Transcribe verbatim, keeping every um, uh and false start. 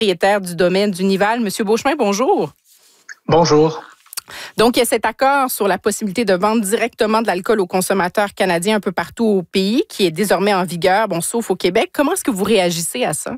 propriétaire du domaine du Nival. Monsieur Beauchemin, bonjour. Bonjour. Donc, il y a cet accord sur la possibilité de vendre directement de l'alcool aux consommateurs canadiens un peu partout au pays qui est désormais en vigueur, bon, sauf au Québec. Comment est-ce que vous réagissez à ça?